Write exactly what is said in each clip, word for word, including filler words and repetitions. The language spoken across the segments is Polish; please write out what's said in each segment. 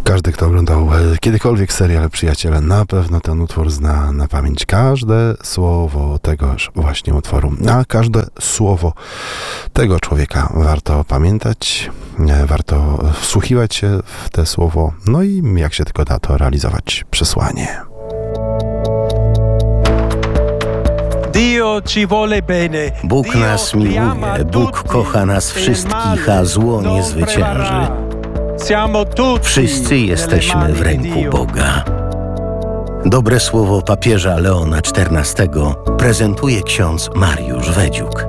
Każdy, kto oglądał kiedykolwiek serial Przyjaciele, na pewno ten utwór zna na pamięć. Każde słowo tegoż właśnie utworu, a każde słowo tego człowieka warto pamiętać, warto wsłuchiwać się w te słowo, no i jak się tylko da, to realizować przesłanie. Bóg nas miłuje, Bóg kocha nas wszystkich, a zło nie zwycięży. Wszyscy jesteśmy w ręku Boga. Dobre słowo papieża Leona czternastego prezentuje ksiądz Mariusz Wedziuk.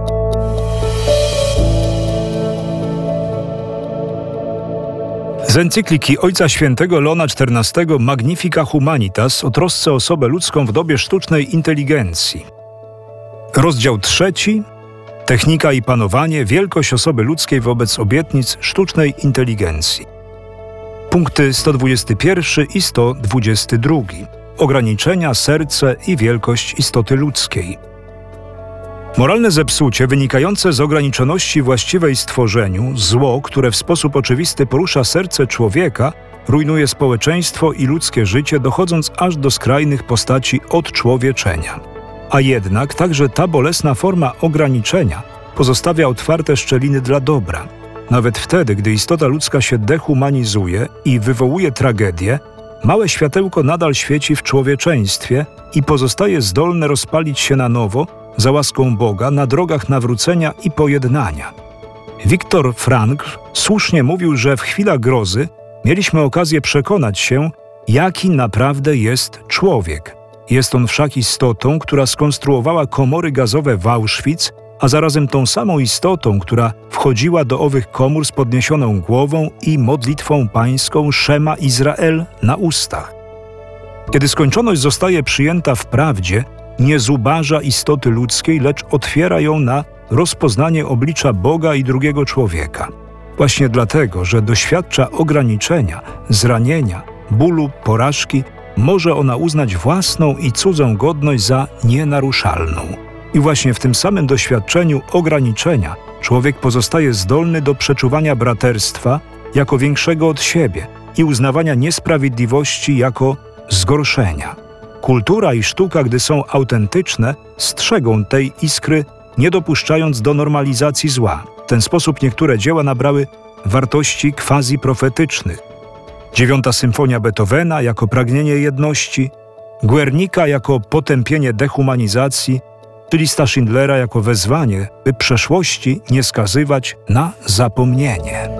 Z encykliki Ojca Świętego Leona czternastego Magnifica Humanitas o trosce o osobę ludzką w dobie sztucznej inteligencji. Rozdział trzeci. Technika i panowanie, wielkość osoby ludzkiej wobec obietnic sztucznej inteligencji. Punkty sto dwudziesty pierwszy i sto dwudziesty drugi. Ograniczenia, serce i wielkość istoty ludzkiej. Moralne zepsucie wynikające z ograniczoności właściwej stworzeniu, zło, które w sposób oczywisty porusza serce człowieka, rujnuje społeczeństwo i ludzkie życie, dochodząc aż do skrajnych postaci odczłowieczenia. A jednak także ta bolesna forma ograniczenia pozostawia otwarte szczeliny dla dobra. Nawet wtedy, gdy istota ludzka się dehumanizuje i wywołuje tragedię, małe światełko nadal świeci w człowieczeństwie i pozostaje zdolne rozpalić się na nowo za łaską Boga na drogach nawrócenia i pojednania. Viktor Frankl słusznie mówił, że w chwilach grozy mieliśmy okazję przekonać się, jaki naprawdę jest człowiek. Jest on wszak istotą, która skonstruowała komory gazowe w Auschwitz, a zarazem tą samą istotą, która wchodziła do owych komór z podniesioną głową i modlitwą pańską Szema Izrael na ustach. Kiedy skończoność zostaje przyjęta w prawdzie, nie zubaża istoty ludzkiej, lecz otwiera ją na rozpoznanie oblicza Boga i drugiego człowieka. Właśnie dlatego, że doświadcza ograniczenia, zranienia, bólu, porażki, może ona uznać własną i cudzą godność za nienaruszalną. I właśnie w tym samym doświadczeniu ograniczenia człowiek pozostaje zdolny do przeczuwania braterstwa jako większego od siebie i uznawania niesprawiedliwości jako zgorszenia. Kultura i sztuka, gdy są autentyczne, strzegą tej iskry, nie dopuszczając do normalizacji zła. W ten sposób niektóre dzieła nabrały wartości quasi-profetycznych. Dziewiąta symfonia Beethovena jako pragnienie jedności, Guernica jako potępienie dehumanizacji, czy lista Schindlera jako wezwanie, by przeszłości nie skazywać na zapomnienie.